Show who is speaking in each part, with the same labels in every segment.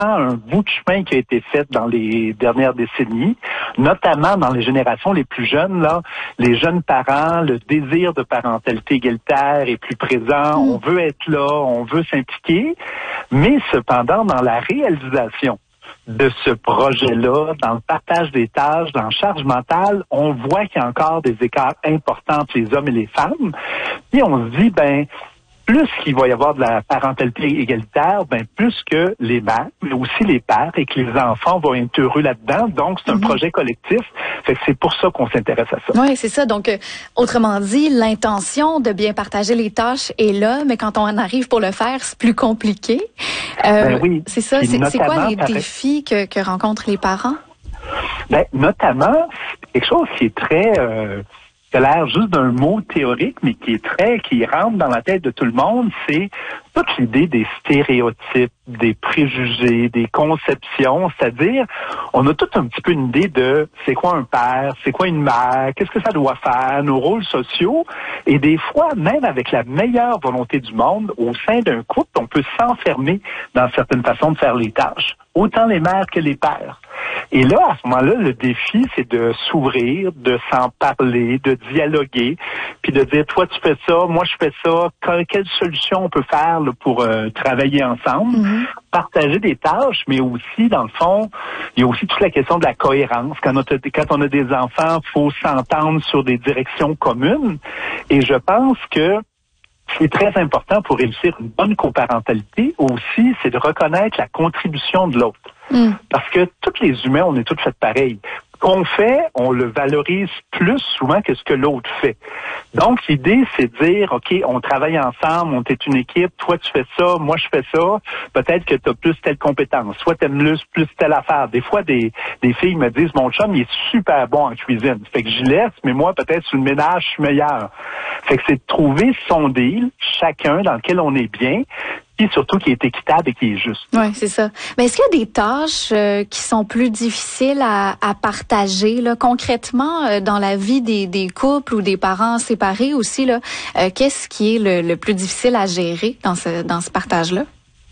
Speaker 1: un bout de chemin qui a été fait dans les dernières décennies, notamment dans les générations les plus jeunes, là, les jeunes parents, le désir de parentalité égalitaire est plus présent, on veut être là, on veut s'impliquer, mais cependant, dans la réalisation de ce projet-là, dans le partage des tâches, dans la charge mentale, on voit qu'il y a encore des écarts importants entre les hommes et les femmes. Puis on se dit, plus qu'il va y avoir de la parentalité égalitaire, plus que les mères, mais aussi les pères, et que les enfants vont être heureux là-dedans. Donc, c'est un projet collectif. Fait que c'est pour ça qu'on s'intéresse à ça.
Speaker 2: Oui, c'est ça. Donc, autrement dit, l'intention de bien partager les tâches est là, mais quand on en arrive pour le faire, c'est plus compliqué.
Speaker 1: Oui.
Speaker 2: C'est ça. C'est quoi les défis que rencontrent les parents?
Speaker 1: Notamment, quelque chose qui est très... qui a l'air juste d'un mot théorique, mais qui rentre dans la tête de tout le monde, c'est toute l'idée des stéréotypes, des préjugés, des conceptions, c'est-à-dire, on a tout un petit peu une idée de c'est quoi un père, c'est quoi une mère, qu'est-ce que ça doit faire, nos rôles sociaux, et des fois, même avec la meilleure volonté du monde, au sein d'un couple, on peut s'enfermer dans certaines façons de faire les tâches, autant les mères que les pères. Et là, à ce moment-là, le défi, c'est de s'ouvrir, de s'en parler, de dialoguer, puis de dire, toi, tu fais ça, moi, je fais ça, quelle solution on peut faire là, pour travailler ensemble, partager des tâches, mais aussi, dans le fond, il y a aussi toute la question de la cohérence. Quand on a des enfants, il faut s'entendre sur des directions communes, et je pense que ce qui est très important pour réussir une bonne coparentalité aussi, c'est de reconnaître la contribution de l'autre. Parce que tous les humains, on est tous faits pareil. Ce qu'on fait, on le valorise plus souvent que ce que l'autre fait. Donc, l'idée, c'est de dire, OK, on travaille ensemble, on est une équipe, toi tu fais ça, moi je fais ça, peut-être que tu as plus telle compétence, soit tu aimes plus telle affaire. Des fois, des filles me disent, mon chum, il est super bon en cuisine. Fait que je laisse, mais moi, peut-être sur le ménage, je suis meilleur. Fait que c'est de trouver son deal, chacun dans lequel on est bien, et surtout qui est équitable et qui est juste.
Speaker 2: Oui, c'est ça. Mais est-ce qu'il y a des tâches qui sont plus difficiles à partager là, concrètement dans la vie des couples ou des parents séparés aussi là, qu'est-ce qui est le plus difficile à gérer dans ce partage-là?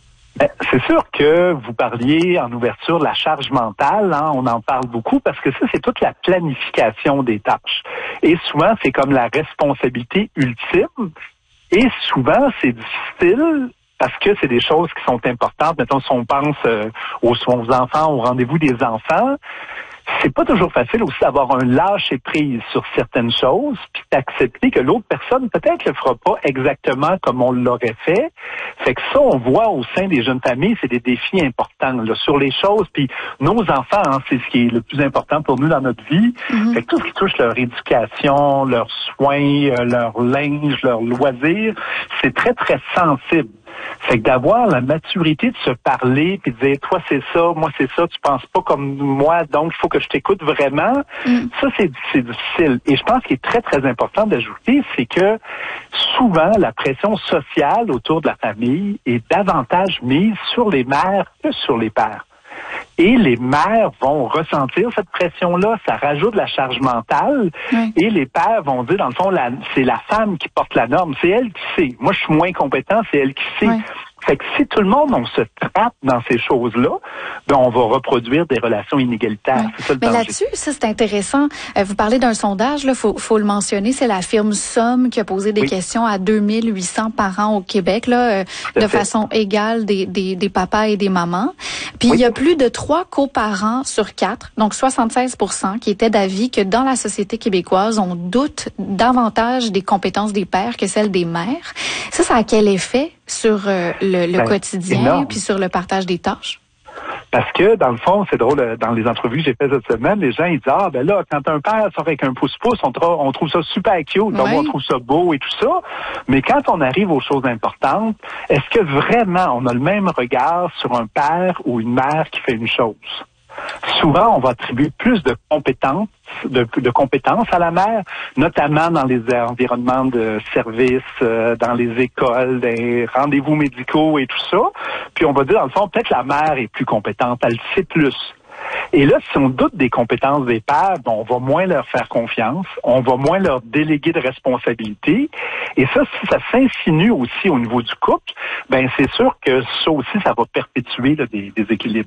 Speaker 1: C'est sûr que vous parliez en ouverture de la charge mentale, on en parle beaucoup parce que ça, c'est toute la planification des tâches. Et souvent, c'est comme la responsabilité ultime. Et souvent, c'est difficile parce que c'est des choses qui sont importantes. Mettons, si on pense aux enfants, au rendez-vous des enfants, c'est pas toujours facile aussi d'avoir un lâcher-prise sur certaines choses, puis d'accepter que l'autre personne, peut-être, le fera pas exactement comme on l'aurait fait. Fait que ça, on voit au sein des jeunes familles, c'est des défis importants là, sur les choses. Puis nos enfants, c'est ce qui est le plus important pour nous dans notre vie. Fait que tout ce qui touche leur éducation, leurs soins, leur linge, leurs loisirs, c'est très, très sensible. Fait que d'avoir la maturité de se parler puis de dire toi c'est ça, moi c'est ça, tu penses pas comme moi, donc il faut que je t'écoute vraiment. Ça c'est difficile. Et je pense qu'il est très très important d'ajouter, c'est que souvent la pression sociale autour de la famille est davantage mise sur les mères que sur les pères. Et les mères vont ressentir cette pression-là, ça rajoute de la charge mentale. Et les pères vont dire, dans le fond, c'est la femme qui porte la norme. C'est elle qui sait. Moi, je suis moins compétent, c'est elle qui sait. Fait que si tout le monde, on se trappe dans ces choses-là, on va reproduire des relations inégalitaires. C'est ça le danger.
Speaker 2: Mais là-dessus, ça, c'est intéressant. Vous parlez d'un sondage, là, faut le mentionner, c'est la firme Somme qui a posé des questions à 2800 parents au Québec, là, de façon égale des papas et des mamans. Puis il y a plus de 3 coparents sur 4, donc 76%, qui étaient d'avis que dans la société québécoise, on doute davantage des compétences des pères que celles des mères. Ça a quel effet sur le quotidien
Speaker 1: énorme.
Speaker 2: Puis sur le partage des tâches?
Speaker 1: Parce que, dans le fond, c'est drôle, dans les entrevues que j'ai faites cette semaine, les gens, ils disent, là, quand un père sort avec un pouce-pouce, on trouve ça super cute, donc on trouve ça beau et tout ça. Mais quand on arrive aux choses importantes, est-ce que vraiment on a le même regard sur un père ou une mère qui fait une chose? Souvent, on va attribuer plus de compétences à la mère, notamment dans les environnements de service, dans les écoles, des rendez-vous médicaux et tout ça. Puis on va dire, dans le fond, peut-être la mère est plus compétente, elle sait plus. Et là, si on doute des compétences des pères, on va moins leur faire confiance, on va moins leur déléguer de responsabilités. Et ça, si ça s'insinue aussi au niveau du couple, c'est sûr que ça aussi, ça va perpétuer là, des déséquilibres.